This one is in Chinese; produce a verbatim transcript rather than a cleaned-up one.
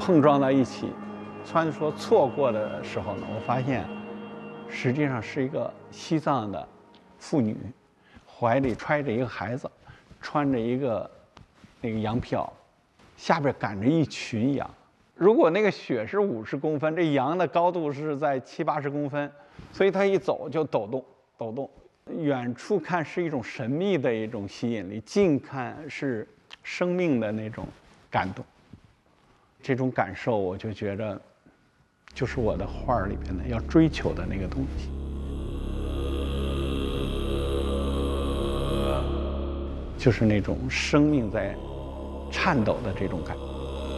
碰撞到一起，穿梭错过的时候呢，我发现实际上是一个西藏的妇女，怀里揣着一个孩子，穿着一个那个羊皮袄，下边赶着一群羊。如果那个雪是五十公分，这羊的高度是在七八十公分，所以它一走就抖动抖动。远处看是一种神秘的一种吸引力，近看是生命的那种感动。这种感受，我就觉得，就是我的画里边的要追求的那个东西，就是那种生命在颤抖的这种感觉。